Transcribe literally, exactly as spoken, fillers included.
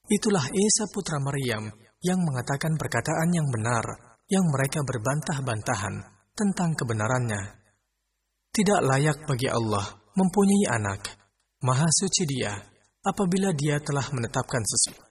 Itulah Isa putra Maryam yang mengatakan perkataan yang benar, yang mereka berbantah-bantahan tentang kebenarannya. Tidak layak bagi Allah mempunyai anak. Maha suci Dia apabila Dia telah menetapkan sesuatu.